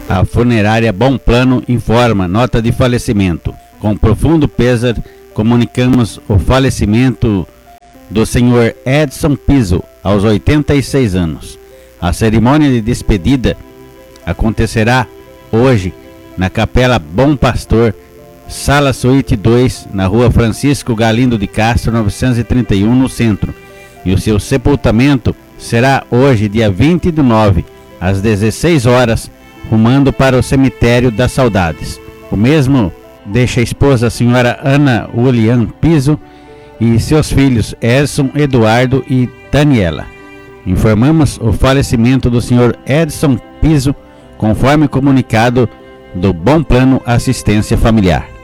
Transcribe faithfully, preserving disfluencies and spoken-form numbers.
A funerária Bom Plano informa nota de falecimento. Com profundo pesar, comunicamos o falecimento do senhor Edson Piso, aos oitenta e seis anos. A cerimônia de despedida acontecerá hoje na Capela Bom Pastor, Sala Suíte dois, na Rua Francisco Galindo de Castro, novecentos e trinta e um, no centro. E o seu sepultamento será hoje, dia vinte do nove, às dezesseis horas, rumando para o Cemitério das Saudades. O mesmo deixa a esposa, a senhora Ana Ulian Piso, e seus filhos Edson, Eduardo e Daniela. Informamos o falecimento do senhor Edson Piso, conforme comunicado do Bom Plano Assistência Familiar.